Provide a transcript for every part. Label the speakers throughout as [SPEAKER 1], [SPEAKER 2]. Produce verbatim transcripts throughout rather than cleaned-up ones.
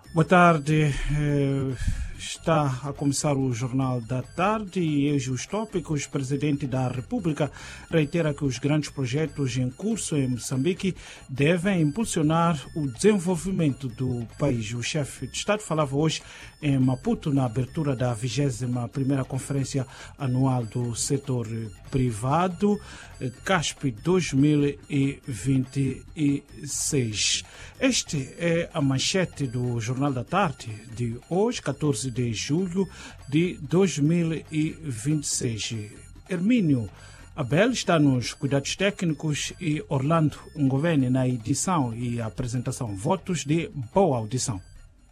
[SPEAKER 1] Boa tarde. Está a começar o Jornal da Tarde e hoje os tópicos. O Presidente da República reitera que os grandes projetos em curso em Moçambique devem impulsionar o desenvolvimento do país. O chefe de Estado falava hoje em Maputo na abertura da vigésima primeira Conferência Anual do Setor Privado, CASP dois mil e vinte e seis. Este é a manchete do Jornal da Tarde de hoje, catorze de julho de dois mil e vinte e seis. Hermínio Abel está nos cuidados técnicos e Orlando Ngovene na edição e apresentação. Votos de boa audição.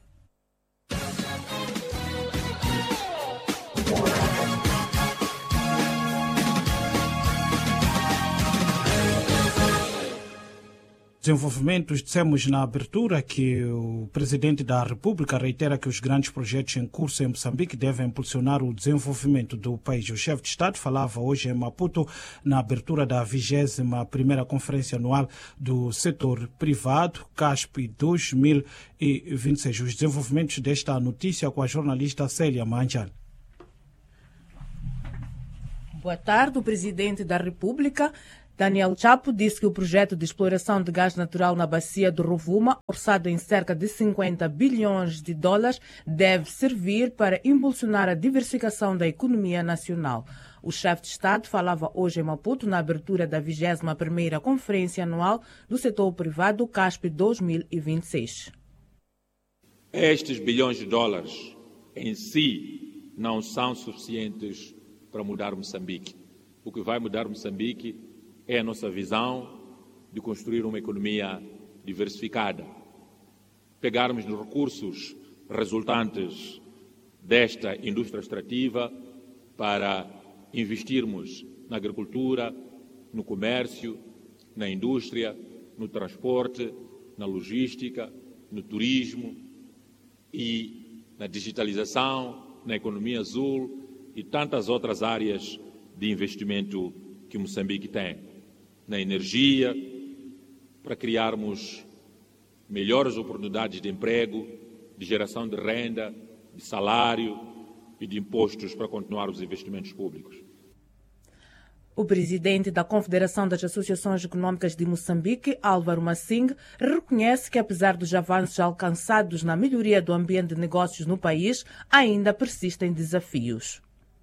[SPEAKER 1] Desenvolvimentos, dissemos na abertura que o Presidente da República reitera que os grandes projetos em curso em Moçambique devem impulsionar o desenvolvimento do país. O chefe de Estado falava hoje em Maputo na abertura da vigésima primeira Conferência Anual do Setor Privado, CASP dois mil e vinte e seis. Os desenvolvimentos desta notícia com a jornalista Célia Manjal.
[SPEAKER 2] Boa tarde. O Presidente da República, Daniel Chapo, disse que o projeto de exploração de gás natural na bacia do Rovuma, orçado em cerca de cinquenta bilhões de dólares, deve servir para impulsionar a diversificação da economia nacional. O chefe de Estado falava hoje em Maputo na abertura da vigésima primeira Conferência Anual do Setor Privado, CASP dois mil e vinte e seis.
[SPEAKER 3] Estes bilhões de dólares em si não são suficientes para mudar Moçambique. O que vai mudar Moçambique é a nossa visão de construir uma economia diversificada. Pegarmos nos recursos resultantes desta indústria extrativa para investirmos na agricultura, no comércio, na indústria, no transporte, na logística, no turismo e na digitalização, na economia azul e tantas outras áreas de investimento que Moçambique tem. Na energia, para criarmos melhores oportunidades de emprego, de geração de renda, de salário e de impostos para continuar os investimentos públicos.
[SPEAKER 2] O presidente da Confederação das Associações Econômicas de Moçambique, Álvaro Massing, reconhece que, apesar dos avanços alcançados na melhoria do ambiente de negócios no país, ainda persistem desafios.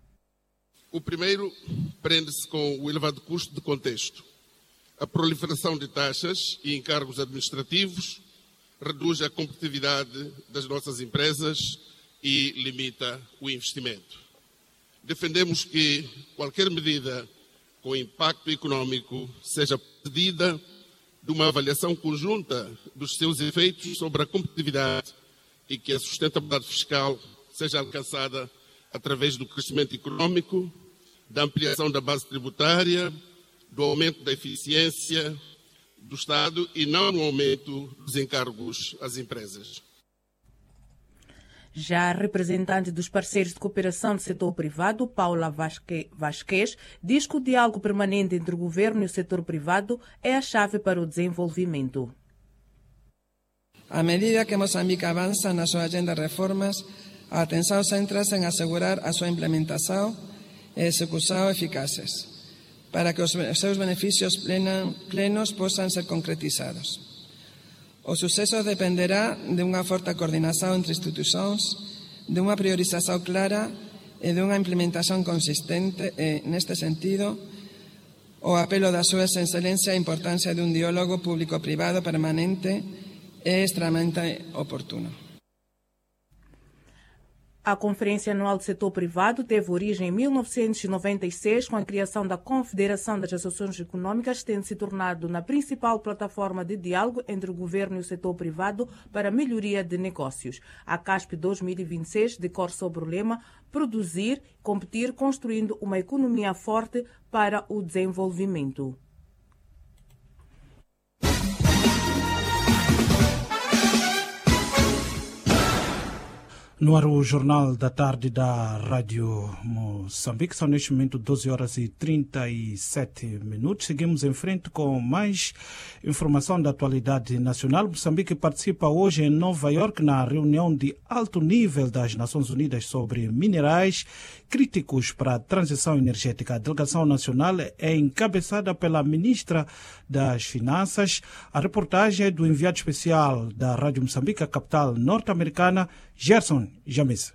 [SPEAKER 4] O primeiro prende-se com o elevado custo de contexto. A proliferação de taxas e encargos administrativos reduz a competitividade das nossas empresas e limita o investimento. Defendemos que qualquer medida com impacto econômico seja precedida de uma avaliação conjunta dos seus efeitos sobre a competitividade e que a sustentabilidade fiscal seja alcançada através do crescimento econômico, da ampliação da base tributária, do aumento da eficiência do Estado e não no aumento dos encargos às empresas.
[SPEAKER 2] Já a representante dos parceiros de cooperação do setor privado, Paula Vasque, Vasquez, diz que o diálogo permanente entre o governo e o setor privado é a chave para o desenvolvimento.
[SPEAKER 5] À medida que Moçambique avança na sua agenda de reformas, a atenção centra-se em assegurar a sua implementação e execução eficazes, para que os seus benefícios plenos possam ser concretizados. O sucesso dependerá de uma forte coordenação entre instituições, de uma priorização clara e de uma implementação consistente e, neste sentido, o apelo da sua excelência à importância de um diálogo público-privado permanente é extremamente oportuno.
[SPEAKER 2] A Conferência Anual do Setor Privado teve origem em mil novecentos e noventa e seis, com a criação da Confederação das Associações Econômicas, tendo se tornado na principal plataforma de diálogo entre o governo e o setor privado para a melhoria de negócios. A CASP dois mil e vinte e seis decorre sobre o lema Produzir, Competir, Construindo uma Economia Forte para o Desenvolvimento.
[SPEAKER 1] No ar o Jornal da Tarde da Rádio Moçambique, são neste momento doze horas e trinta e sete minutos. Seguimos em frente com mais informação da atualidade nacional. Moçambique participa hoje em Nova Iorque na reunião de alto nível das Nações Unidas sobre minerais críticos para a transição energética. A delegação nacional é encabeçada pela ministra das Finanças. A reportagem é do enviado especial da Rádio Moçambique, a capital norte-americana, Gerson James.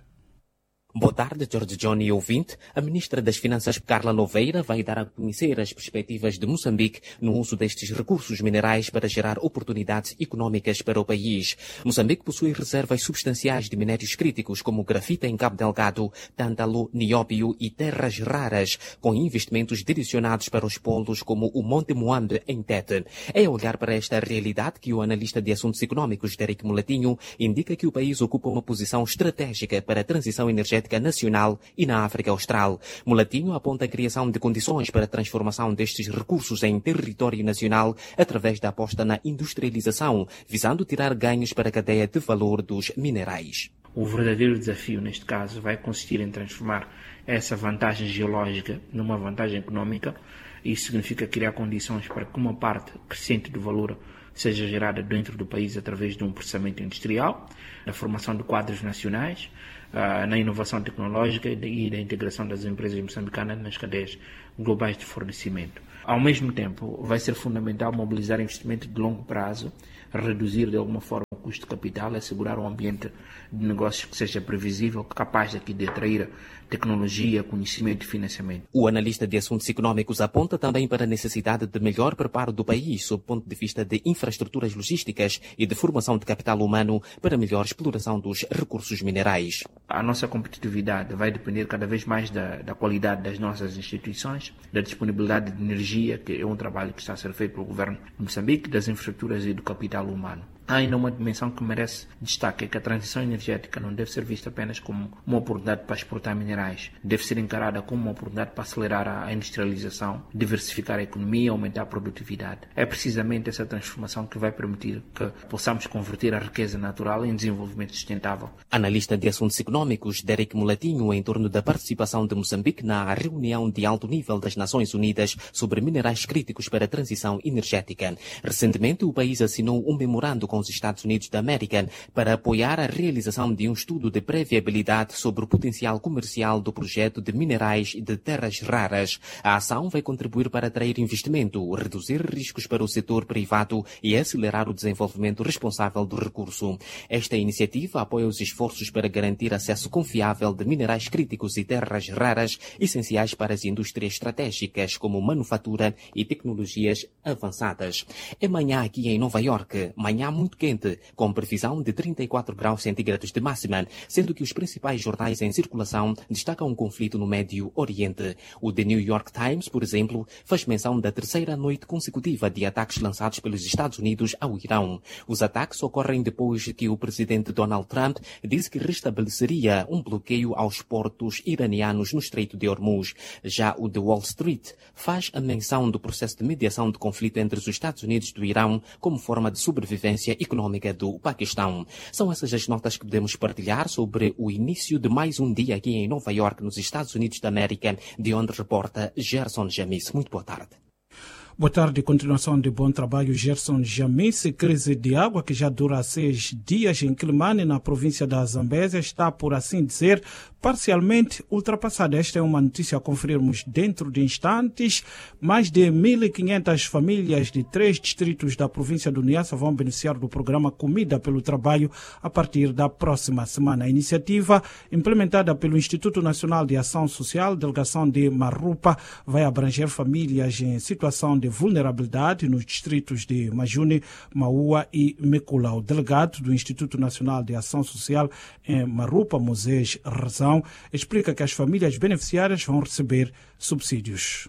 [SPEAKER 6] Boa tarde, Jorge John e ouvinte. A ministra das Finanças, Carla Noveira, vai dar a conhecer as perspectivas de Moçambique no uso destes recursos minerais para gerar oportunidades económicas para o país. Moçambique possui reservas substanciais de minérios críticos como grafita em Cabo Delgado, tântalo, nióbio e terras raras, com investimentos direcionados para os polos como o Monte Moambe em Tete. É olhar para esta realidade que o analista de assuntos económicos, Derek Mulatinho, indica que o país ocupa uma posição estratégica para a transição energética nacional e na África Austral. Mulatinho aponta a criação de condições para a transformação destes recursos em território nacional através da aposta na industrialização, visando tirar ganhos para a cadeia de valor dos minerais.
[SPEAKER 7] O verdadeiro desafio, neste caso, vai consistir em transformar essa vantagem geológica numa vantagem económica. Isso significa criar condições para que uma parte crescente do valor seja gerada dentro do país através de um processamento industrial, da formação de quadros nacionais, na inovação tecnológica e da integração das empresas moçambicanas nas cadeias globais de fornecimento. Ao mesmo tempo, vai ser fundamental mobilizar investimento de longo prazo, reduzir de alguma forma o custo de capital, assegurar um ambiente de negócios que seja previsível, capaz aqui de atrair tecnologia, conhecimento e financiamento.
[SPEAKER 6] O analista de assuntos económicos aponta também para a necessidade de melhor preparo do país sob o ponto de vista de infraestruturas logísticas e de formação de capital humano para melhor exploração dos recursos minerais.
[SPEAKER 7] A nossa competitividade vai depender cada vez mais da, da qualidade das nossas instituições, da disponibilidade de energia, que é um trabalho que está a ser feito pelo governo de Moçambique, das infraestruturas e do capital humano. Há ainda uma dimensão que merece destaque, é que a transição energética não deve ser vista apenas como uma oportunidade para exportar minerais, deve ser encarada como uma oportunidade para acelerar a industrialização, diversificar a economia e aumentar a produtividade. É precisamente essa transformação que vai permitir que possamos converter a riqueza natural em desenvolvimento sustentável.
[SPEAKER 6] Analista de assuntos económicos, Derek Mulatinho, em torno da participação de Moçambique na reunião de alto nível das Nações Unidas sobre minerais críticos para a transição energética. Recentemente, o país assinou um memorando com os Estados Unidos da América para apoiar a realização de um estudo de pré-viabilidade sobre o potencial comercial do projeto de minerais e de terras raras. A ação vai contribuir para atrair investimento, reduzir riscos para o setor privado e acelerar o desenvolvimento responsável do recurso. Esta iniciativa apoia os esforços para garantir acesso confiável de minerais críticos e terras raras essenciais para as indústrias estratégicas como manufatura e tecnologias avançadas. É manhã aqui em Nova Iorque, manhã muito quente, com previsão de trinta e quatro graus centígrados de máxima, sendo que os principais jornais em circulação destacam um conflito no Médio Oriente. O The New York Times, por exemplo, faz menção da terceira noite consecutiva de ataques lançados pelos Estados Unidos ao Irão. Os ataques ocorrem depois que o presidente Donald Trump disse que restabeleceria um bloqueio aos portos iranianos no Estreito de Hormuz. Já o The Wall Street faz a menção do processo de mediação de conflito entre os Estados Unidos e o Irão como forma de sobrevivência econômica do Paquistão. São essas as notas que podemos partilhar sobre o início de mais um dia aqui em Nova Iorque, nos Estados Unidos da América, de onde reporta Gerson Jamis. Muito boa tarde.
[SPEAKER 1] Boa tarde, continuação de bom trabalho, Gerson Jamis. Crise de água que já dura seis dias em Quilimane, na província da Zambésia, está, por assim dizer, parcialmente ultrapassada. Esta é uma notícia a conferirmos dentro de instantes. Mais de mil e quinhentas famílias de três distritos da província do Niassa vão beneficiar do programa Comida pelo Trabalho a partir da próxima semana. A iniciativa, implementada pelo Instituto Nacional de Ação Social, delegação de Marupa, vai abranger famílias em situação de vulnerabilidade nos distritos de Majune, Maua e Mekula. O delegado do Instituto Nacional de Ação Social em Marupa, Moisés Razão, explica que as famílias beneficiárias vão receber subsídios.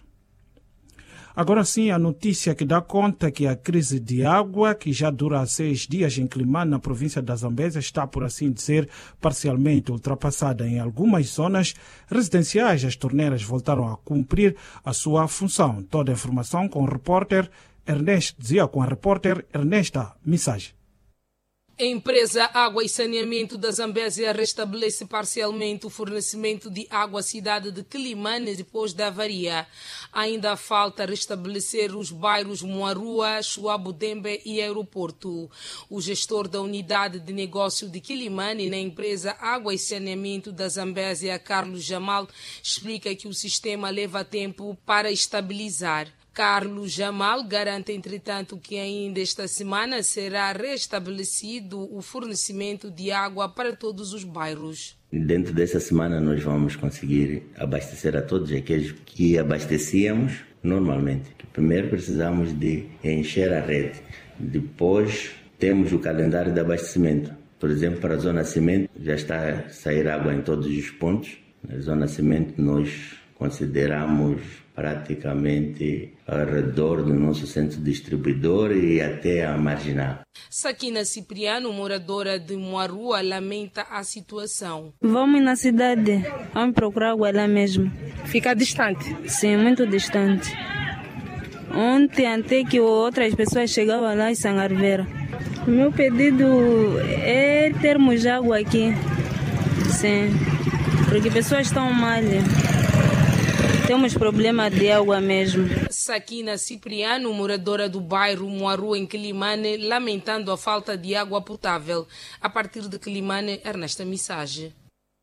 [SPEAKER 1] Agora sim, a notícia que dá conta que a crise de água, que já dura seis dias em Quilimane, na província da Zambésia, está, por assim dizer, parcialmente ultrapassada. Em algumas zonas residenciais, as torneiras voltaram a cumprir a sua função. Toda a informação com o repórter Ernesto, dizia com a repórter Ernesta Missage.
[SPEAKER 8] A empresa Água e Saneamento da Zambésia restabelece parcialmente o fornecimento de água à cidade de Quilimane depois da avaria. Ainda falta restabelecer os bairros Moarua, Chuabudembe e Aeroporto. O gestor da unidade de negócio de Quilimane na empresa Água e Saneamento da Zambésia, Carlos Jamal, explica que o sistema leva tempo para estabilizar. Carlos Jamal garante, entretanto, que ainda esta semana será restabelecido o fornecimento de água para todos os bairros.
[SPEAKER 9] Dentro dessa semana nós vamos conseguir abastecer a todos aqueles que abastecíamos normalmente. Primeiro precisamos de encher a rede, depois temos o calendário de abastecimento. Por exemplo, para a Zona Cimento já está a sair água em todos os pontos. Na Zona Cimento nós consideramos praticamente ao redor do nosso centro distribuidor e até a marginal.
[SPEAKER 8] Sakina Cipriano, moradora de Moarua, lamenta a situação.
[SPEAKER 10] Vamos na cidade, vamos procurar água lá mesmo.
[SPEAKER 8] Fica distante?
[SPEAKER 10] Sim, muito distante. Ontem até que outras pessoas chegavam lá em Sangarveira. O meu pedido é termos água aqui. Sim, porque pessoas estão mal. Temos problema de água mesmo.
[SPEAKER 8] Sakina Cipriano, moradora do bairro Moarua, em Quilimane, lamentando a falta de água potável. A partir de Quilimane, Ernesta Missage.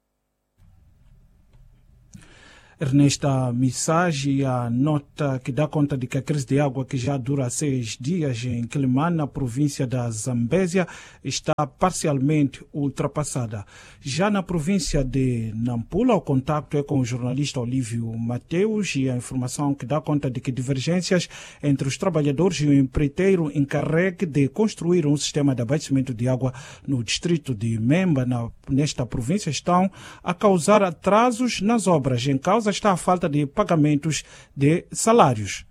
[SPEAKER 1] Ernesta Missage, a nota que dá conta de que a crise de água, que já dura seis dias em Quilimane, na província da Zambésia, está parcialmente ultrapassada. Já na província de Nampula, o contato é com o jornalista Olívio Mateus e a informação que dá conta de que divergências entre os trabalhadores e o empreiteiro encarregue de construir um sistema de abastecimento de água no distrito de Memba, na, nesta província, estão a causar atrasos nas obras. Em causa está a falta de pagamentos de salários.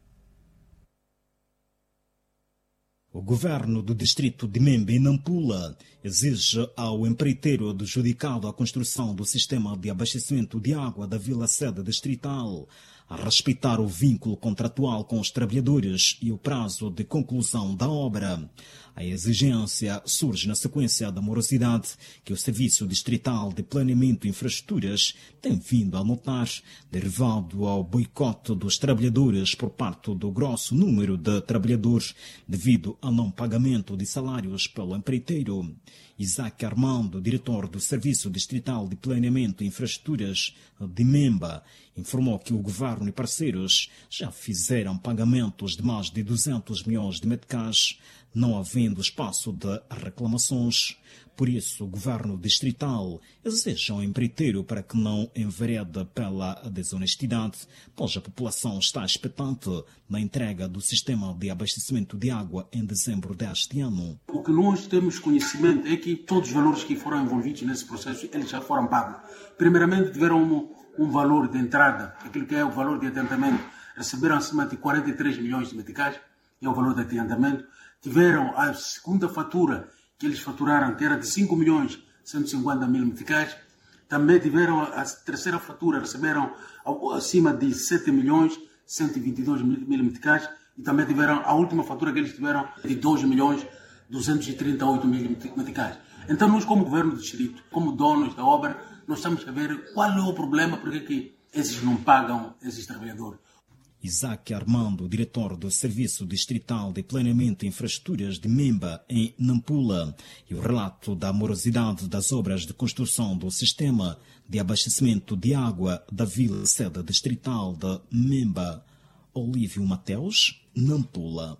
[SPEAKER 11] O governo do distrito de Memba e Nampula exige ao empreiteiro adjudicado a construção do sistema de abastecimento de água da Vila Sede Distrital a respeitar o vínculo contratual com os trabalhadores e o prazo de conclusão da obra. A exigência surge na sequência da morosidade que o Serviço Distrital de Planeamento e Infraestruturas tem vindo a notar, derivado ao boicote dos trabalhadores por parte do grosso número de trabalhadores devido ao não pagamento de salários pelo empreiteiro. Isaac Armando, diretor do Serviço Distrital de Planeamento e Infraestruturas de Memba, informou que o governo e parceiros já fizeram pagamentos de mais de duzentos milhões de meticais, não havendo espaço de reclamações. Por isso, o governo distrital exige ao empreiteiro para que não enverede pela desonestidade, pois a população está expectante na entrega do sistema de abastecimento de água em dezembro deste ano.
[SPEAKER 12] O que nós temos conhecimento é que todos os valores que foram envolvidos nesse processo, eles já foram pagos. Primeiramente, tiveram um, um valor de entrada, aquilo que é o valor de adiantamento, receberam acima de quarenta e três milhões de meticais, é o valor de adiantamento. Tiveram a segunda fatura, que eles faturaram, que era de cinco milhões cento e cinquenta mil meticais. Também tiveram a terceira fatura, receberam acima de sete milhões cento e vinte e dois mil meticais. E também tiveram a última fatura que eles tiveram de dois milhões duzentos e trinta e oito mil meticais. Então nós, como governo do distrito, como donos da obra, nós estamos a ver qual é o problema, porque que esses não pagam esses trabalhadores.
[SPEAKER 11] Isaac Armando, diretor do Serviço Distrital de Planeamento e Infraestruturas de Memba, em Nampula, e o relato da morosidade das obras de construção do sistema de abastecimento de água da Vila Sede Distrital de Memba. Olívio Mateus, Nampula.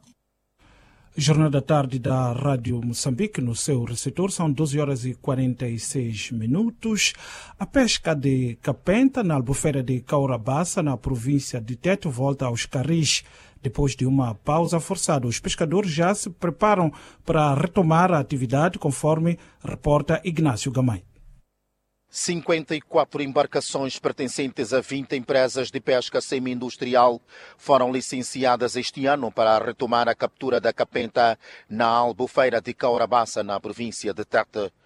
[SPEAKER 1] Jornal da tarde da Rádio Moçambique, no seu receptor, são doze horas e quarenta e seis minutos. A pesca de capenta na albufeira de Caurabaça, na província de Tete, volta aos carris. Depois de uma pausa forçada, os pescadores já se preparam para retomar a atividade, conforme reporta Ignácio Gamay.
[SPEAKER 13] cinquenta e quatro embarcações pertencentes a vinte empresas de pesca semi-industrial foram licenciadas este ano para retomar a captura da capenta na albufeira de Caurabaça, na província de Tete.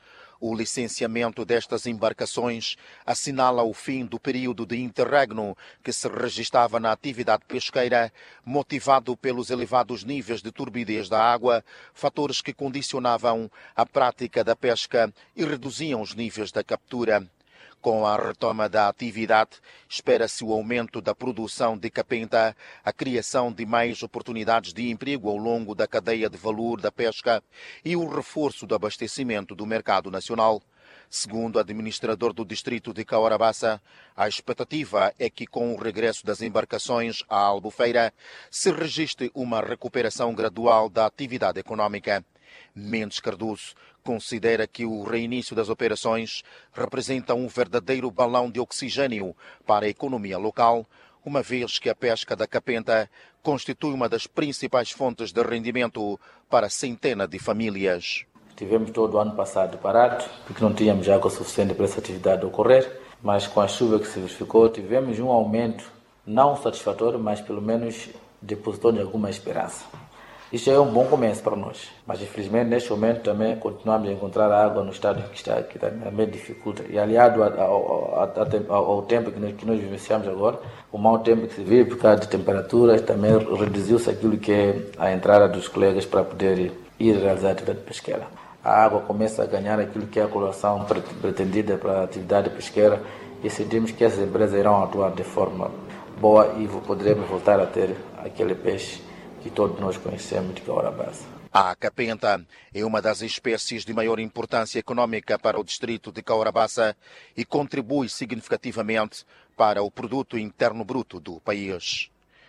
[SPEAKER 13] O licenciamento destas embarcações assinala o fim do período de interregno que se registava na atividade pesqueira, motivado pelos elevados níveis de turbidez da água, fatores que condicionavam a prática da pesca e reduziam os níveis da captura. Com a retoma da atividade, espera-se o aumento da produção de capenta, a criação de mais oportunidades de emprego ao longo da cadeia de valor da pesca e o reforço do abastecimento do mercado nacional. Segundo o administrador do distrito de Caorabassa, a expectativa é que com o regresso das embarcações à Albufeira se registre uma recuperação gradual da atividade econômica. Mendes Cardoso considera que o reinício das operações representa um verdadeiro balão de oxigênio para a economia local, uma vez que a pesca da capenta constitui uma das principais fontes de rendimento para centenas de famílias.
[SPEAKER 14] Tivemos todo o ano passado parado, porque não tínhamos água suficiente para essa atividade ocorrer, mas com a chuva que se verificou, tivemos um aumento, não satisfatório, mas pelo menos depositou de alguma esperança. Isto é um bom começo para nós, mas infelizmente neste momento também continuamos a encontrar água no estado que está, que também dificulta. E aliado ao, ao, ao, ao tempo que nós, que nós vivenciamos agora, o mau tempo que se vive por causa de temperaturas, também reduziu-se aquilo que é a entrada dos colegas para poder ir realizar a atividade pesqueira. A água começa a ganhar aquilo que é a coloração pretendida para a atividade pesqueira e sentimos que essas empresas irão atuar de forma boa e poderemos voltar a ter aquele peixe que todos nós conhecemos de Caorabassa.
[SPEAKER 13] A capenta é uma das espécies de maior importância econômica para o distrito de Caorabassa e contribui significativamente para o produto interno bruto do país.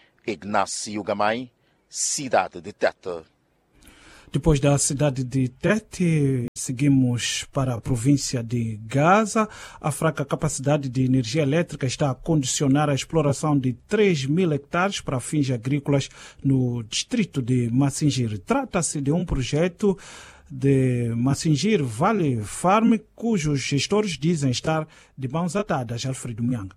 [SPEAKER 13] Ignácio Gamay, cidade de Tete.
[SPEAKER 1] Depois da cidade de Tete, seguimos para a província de Gaza. A fraca capacidade de energia elétrica está a condicionar a exploração de três mil hectares para fins agrícolas no distrito de Massingir. Trata-se de um projeto de Massingir Valley Farm, cujos gestores dizem estar de mãos atadas. Alfredo Mianga.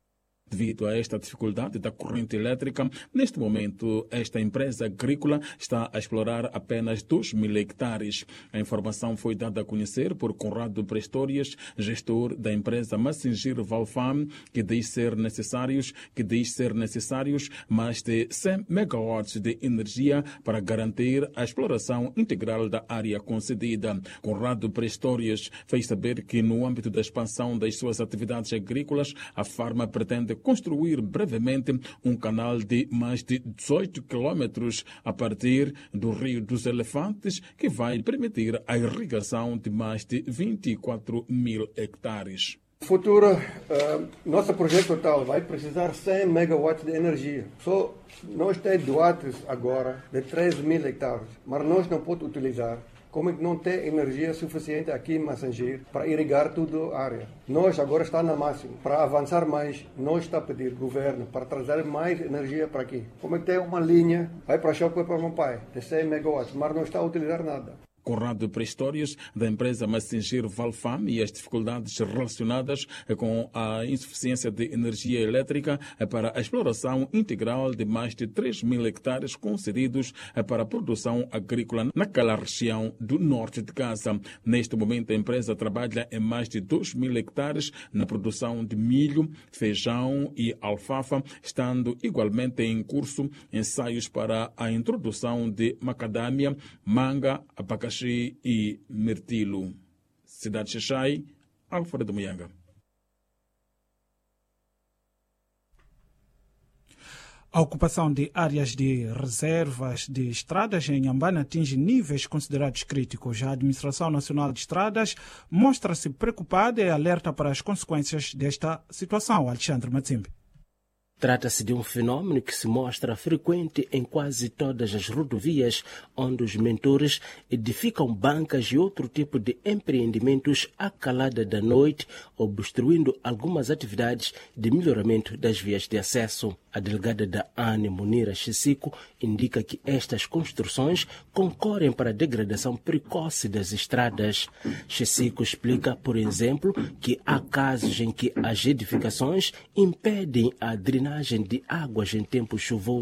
[SPEAKER 15] Devido a esta dificuldade da corrente elétrica, neste momento esta empresa agrícola está a explorar apenas dois mil hectares. A informação foi dada a conhecer por Conrado Prestórias, gestor da empresa Massingir Valfam, que diz ser necessários, que diz ser necessários mais de cem megawatts de energia para garantir a exploração integral da área concedida. Conrado Prestórias fez saber que no âmbito da expansão das suas atividades agrícolas, a farma pretende construir brevemente um canal de mais de dezoito quilômetros a partir do Rio dos Elefantes, que vai permitir a irrigação de mais de vinte e quatro mil hectares.
[SPEAKER 16] Futuro, uh, nosso projeto total vai precisar cem megawatts de energia. Só nós temos doados agora de três mil hectares, mas nós não podemos utilizar. Como não tem energia suficiente aqui em Massingir para irrigar toda a área. Nós agora estamos na máxima. Para avançar mais, nós estamos a pedir ao governo para trazer mais energia para aqui. Como tem uma linha, vai para a Choque para o meu pai, de cem megawatts, mas não está a utilizar nada.
[SPEAKER 15] Conrado Prestórias, da empresa Massingir Valfam, e as dificuldades relacionadas com a insuficiência de energia elétrica para a exploração integral de mais de três mil hectares concedidos para a produção agrícola naquela região do norte de Gaza. Neste momento, a empresa trabalha em mais de dois mil hectares na produção de milho, feijão e alfafa, estando igualmente em curso ensaios para a introdução de macadâmia, manga, abacaxi e mirtilo. Cidade de Xaxai, Alfredo Mianga.
[SPEAKER 1] A ocupação de áreas de reservas de estradas em Inhambane atinge níveis considerados críticos. A Administração Nacional de Estradas mostra-se preocupada e alerta para as consequências desta situação. Alexandre Matsimbe.
[SPEAKER 17] Trata-se de um fenômeno que se mostra frequente em quase todas as rodovias, onde os mentores edificam bancas e outro tipo de empreendimentos à calada da noite, obstruindo algumas atividades de melhoramento das vias de acesso. A delegada da A N E, Munira Chisico, indica que estas construções concorrem para a degradação precoce das estradas. Chisico explica, por exemplo, que há casos em que as edificações impedem a drenagem de águas em tempo chuvoso.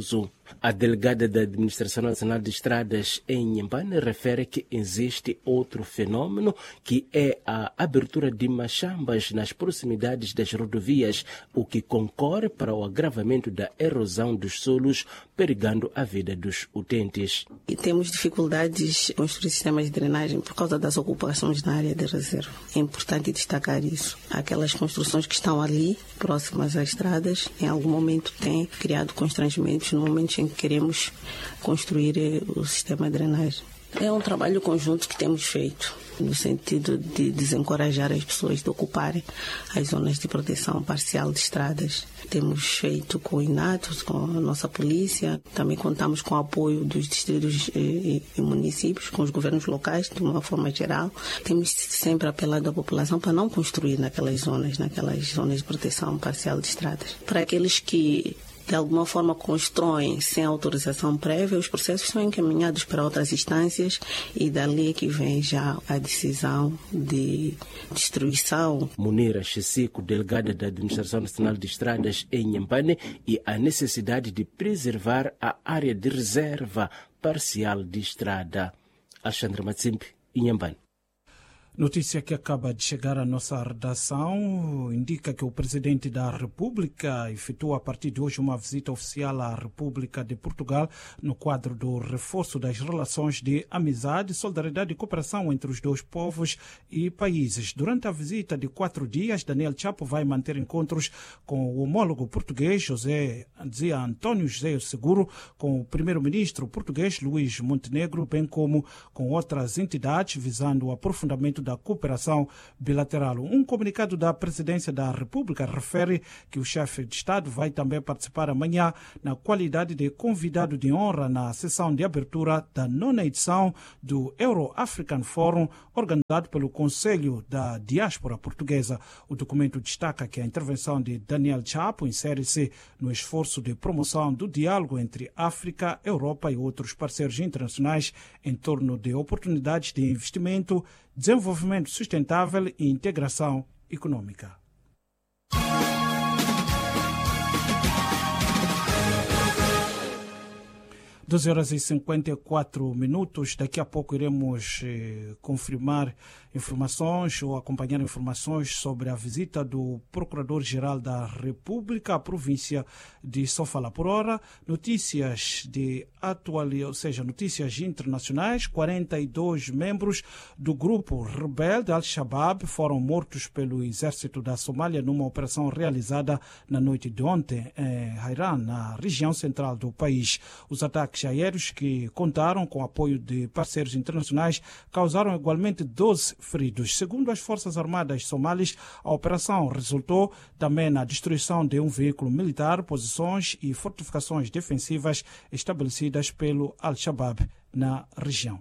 [SPEAKER 17] A delegada da Administração Nacional de Estradas em Inhambane refere que existe outro fenômeno, que é a abertura de machambas nas proximidades das rodovias, o que concorre para o agravamento da erosão dos solos, perigando a vida dos utentes.
[SPEAKER 18] E temos dificuldades em construir sistemas de drenagem por causa das ocupações na área de reserva. É importante destacar isso. Aquelas construções que estão ali, próximas às estradas, em algum momento têm criado constrangimentos no momento em que queremos construir o sistema de drenagem. É um trabalho conjunto que temos feito, no sentido de desencorajar as pessoas de ocuparem as zonas de proteção parcial de estradas. Temos feito com o INATO, com a nossa polícia, também contamos com o apoio dos distritos e, e municípios, com os governos locais, de uma forma geral. Temos sempre apelado à população para não construir naquelas zonas, naquelas zonas de proteção parcial de estradas. Para aqueles que de alguma forma constroem sem autorização prévia, os processos são encaminhados para outras instâncias e dali é que vem já a decisão de destruição.
[SPEAKER 17] Munira Chessico, delegada da Administração Nacional de Estradas em Inhambane, e a necessidade de preservar a área de reserva parcial de estrada. Alexandre Matsimpi, Inhambane.
[SPEAKER 1] Notícia que acaba de chegar à nossa redação indica que o Presidente da República efetua a partir de hoje uma visita oficial à República de Portugal no quadro do reforço das relações de amizade, solidariedade e cooperação entre os dois povos e países. Durante a visita de quatro dias, Daniel Chapo vai manter encontros com o homólogo português José dizia António José Seguro, com o primeiro-ministro português Luís Montenegro, bem como com outras entidades, visando o aprofundamento da cooperação bilateral. Um comunicado da Presidência da República refere que o chefe de Estado vai também participar amanhã na qualidade de convidado de honra na sessão de abertura da nona edição do Euro-African Forum, organizado pelo Conselho da Diáspora Portuguesa. O documento destaca que a intervenção de Daniel Chapo insere-se no esforço de promoção do diálogo entre África, Europa e outros parceiros internacionais em torno de oportunidades de investimento, desenvolvimento sustentável e integração econômica. doze horas e cinquenta e quatro minutos. Daqui a pouco iremos eh, confirmar informações ou acompanhar informações sobre a visita do Procurador-Geral da República à província de Sofala. Por hora, notícias de atualidade, ou seja, notícias internacionais. quarenta e dois membros do grupo rebelde Al-Shabaab foram mortos pelo exército da Somália numa operação realizada na noite de ontem em Hairan, na região central do país. Os ataques aéreos, que contaram com o apoio de parceiros internacionais, causaram igualmente doze feridos. Segundo as Forças Armadas somalis, a operação resultou também na destruição de um veículo militar, posições e fortificações defensivas estabelecidas pelo Al-Shabaab na região.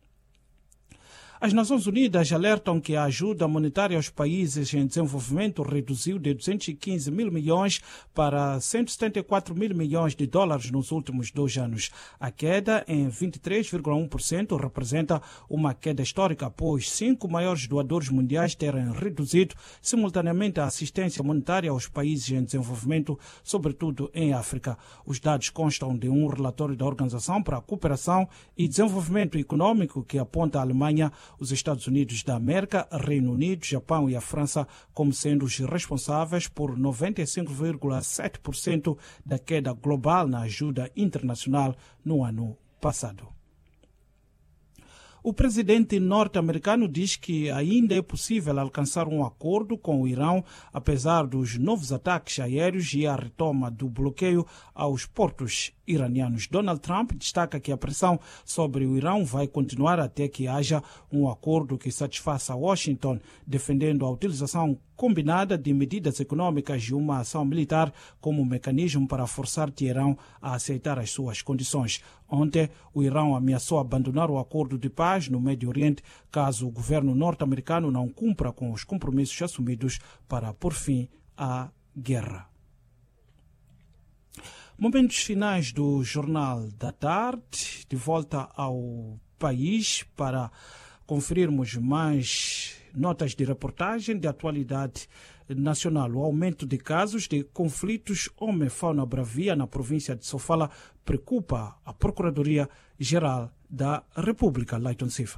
[SPEAKER 1] As Nações Unidas alertam que a ajuda monetária aos países em desenvolvimento reduziu de duzentos e quinze mil milhões para cento e setenta e quatro mil milhões de dólares nos últimos dois anos. A queda, em vinte e três vírgula um por cento, representa uma queda histórica, após cinco maiores doadores mundiais terem reduzido simultaneamente a assistência monetária aos países em desenvolvimento, sobretudo em África. Os dados constam de um relatório da Organização para a Cooperação e Desenvolvimento Econômico, que aponta a Alemanha, os Estados Unidos da América, Reino Unido, Japão e a França como sendo os responsáveis por noventa e cinco vírgula sete por cento da queda global na ajuda internacional no ano passado. O presidente norte-americano diz que ainda é possível alcançar um acordo com o Irão, apesar dos novos ataques aéreos e a retoma do bloqueio aos portos iranianos. Donald Trump destaca que a pressão sobre o Irão vai continuar até que haja um acordo que satisfaça Washington, defendendo a utilização combinada de medidas econômicas e uma ação militar como mecanismo para forçar Teherão a aceitar as suas condições. Ontem, o Irão ameaçou abandonar o acordo de paz no Médio Oriente caso o governo norte-americano não cumpra com os compromissos assumidos para pôr fim à guerra. Momentos finais do Jornal da Tarde, de volta ao país para conferirmos mais Notas de reportagem de atualidade nacional. O aumento de casos de conflitos homem-fauna bravia na província de Sofala preocupa a Procuradoria-Geral da República. Leiton Sifa.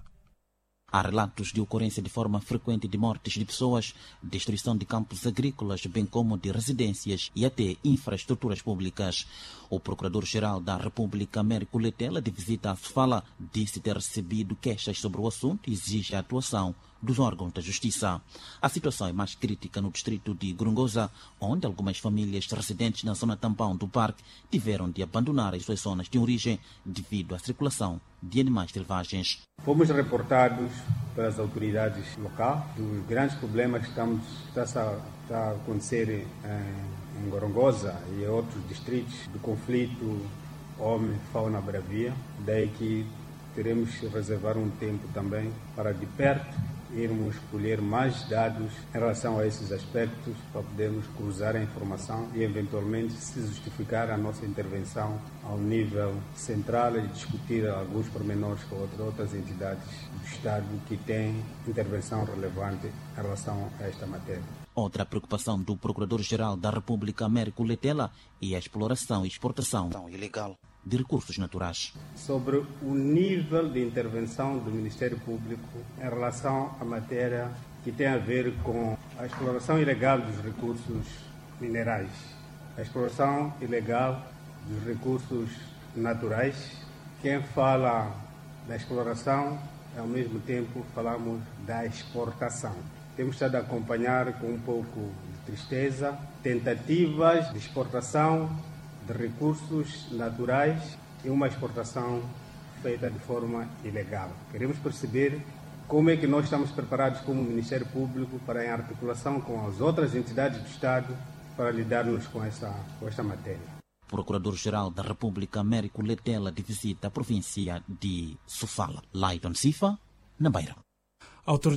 [SPEAKER 19] Há relatos de ocorrência de forma frequente de mortes de pessoas, destruição de campos agrícolas, bem como de residências e até infraestruturas públicas. O Procurador-Geral da República, Américo Letela, de visita à Sofala, disse ter recebido queixas sobre o assunto e exige a atuação dos órgãos da Justiça. A situação é mais crítica no distrito de Gorongosa, onde algumas famílias residentes na zona tampão do parque tiveram de abandonar as suas zonas de origem devido à circulação de animais selvagens.
[SPEAKER 20] Fomos reportados pelas autoridades locais dos grandes problemas que estamos, está, está a acontecer em, em Gorongosa e em outros distritos do conflito homem-fauna bravia. Daí que teremos que reservar um tempo também para de perto irmos colher mais dados em relação a esses aspectos para podermos cruzar a informação e eventualmente se justificar a nossa intervenção ao nível central e discutir alguns pormenores com outras entidades do Estado que têm intervenção relevante em relação a esta matéria.
[SPEAKER 19] Outra preocupação do Procurador-Geral da República, Américo Letela, é a exploração e exportação ilegal de recursos naturais.
[SPEAKER 20] Sobre o nível de intervenção do Ministério Público em relação à matéria que tem a ver com a exploração ilegal dos recursos minerais, a exploração ilegal dos recursos naturais. Quem fala da exploração, ao mesmo tempo falamos da exportação. Temos estado a acompanhar com um pouco de tristeza tentativas de exportação de recursos naturais e uma exportação feita de forma ilegal. Queremos perceber como é que nós estamos preparados como Ministério Público para, em articulação com as outras entidades do Estado, para lidarmos com essa, com esta matéria.
[SPEAKER 19] Procurador-Geral da República, Américo Letela, de visita à província de Sofala. Leiton Sifa, na Beira.